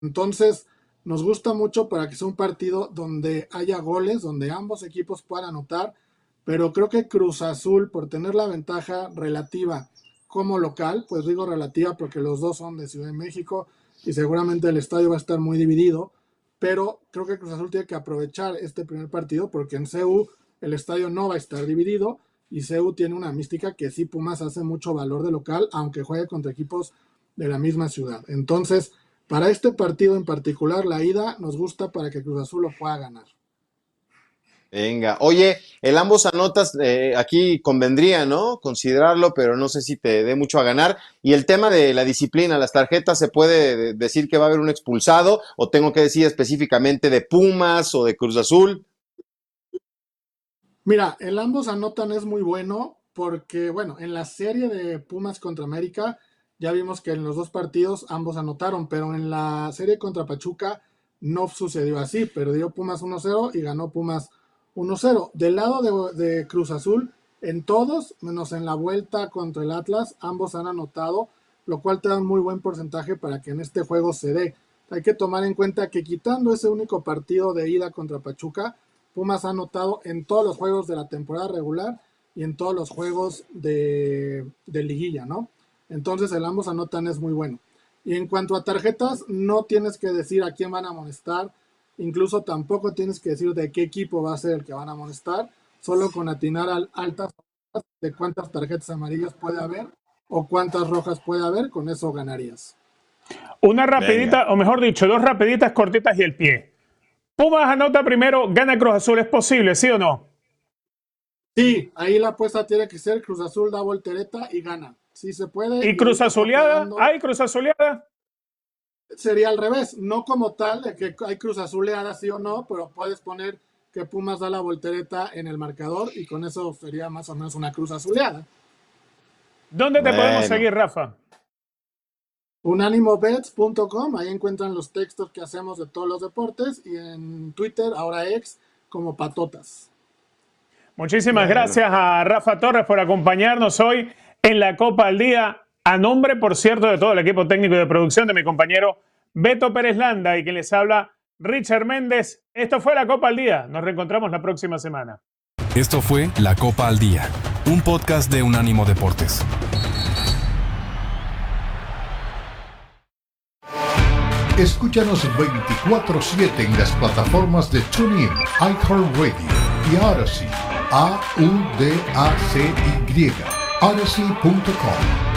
Entonces, nos gusta mucho para que sea un partido donde haya goles, donde ambos equipos puedan anotar, pero creo que Cruz Azul, por tener la ventaja relativa como local, pues digo relativa porque los dos son de Ciudad de México y seguramente el estadio va a estar muy dividido, pero creo que Cruz Azul tiene que aprovechar este primer partido porque en CU el estadio no va a estar dividido y CU tiene una mística que sí Pumas hace mucho valor de local, aunque juegue contra equipos de la misma ciudad. Entonces, para este partido en particular, la ida nos gusta para que Cruz Azul lo pueda ganar. Venga, oye, el ambos anotas, aquí convendría, ¿no? Considerarlo, pero no sé si te dé mucho a ganar. Y el tema de la disciplina, las tarjetas, ¿se puede decir que va a haber un expulsado? ¿O tengo que decir específicamente de Pumas o de Cruz Azul? Mira, el ambos anotan es muy bueno porque, bueno, en la serie de Pumas contra América ya vimos que en los dos partidos ambos anotaron, pero en la serie contra Pachuca no sucedió así. Perdió Pumas 1-0 y ganó Pumas 1-0. Del lado de Cruz Azul, en todos, menos en la vuelta contra el Atlas, ambos han anotado, lo cual te da un muy buen porcentaje para que en este juego se dé. Hay que tomar en cuenta que quitando ese único partido de ida contra Pachuca, Pumas ha anotado en todos los juegos de la temporada regular y en todos los juegos de liguilla, ¿no? Entonces el ambos anotan es muy bueno. Y en cuanto a tarjetas, no tienes que decir a quién van a amonestar, incluso tampoco tienes que decir de qué equipo va a ser el que van a amonestar, solo con atinar altas de cuántas tarjetas amarillas puede haber o cuántas rojas puede haber, con eso ganarías. Una rapidita, Venga. o mejor dicho, dos rapiditas cortitas y el pie. Pumas anota primero, gana Cruz Azul, ¿es posible, sí o no? Sí, ahí la apuesta tiene que ser Cruz Azul da voltereta y gana. Sí se puede. ¿Y Cruz ahorita está Azuleada? pagando. ¿Hay Cruz Azuleada? Sería al revés, no como tal, de que hay Cruz Azuleada sí o no, pero puedes poner que Pumas da la voltereta en el marcador y con eso sería más o menos una Cruz Azuleada. ¿Dónde te podemos Bueno. seguir, Rafa? Unanimobets.com, ahí encuentran los textos que hacemos de todos los deportes y en Twitter, ahora ex, como Patotas. Muchísimas Bueno. gracias a Rafa Torres por acompañarnos hoy en la Copa al Día. A nombre, por cierto, de todo el equipo técnico y de producción de mi compañero Beto Pérez Landa y quien les habla, Richard Méndez. Esto fue la Copa al Día. Nos reencontramos la próxima semana. Esto fue La Copa al Día, un podcast de Unánimo Deportes. Escúchanos 24/7 en las plataformas de TuneIn, iHeartRadio y Odyssey. AUDACY. Odyssey.com.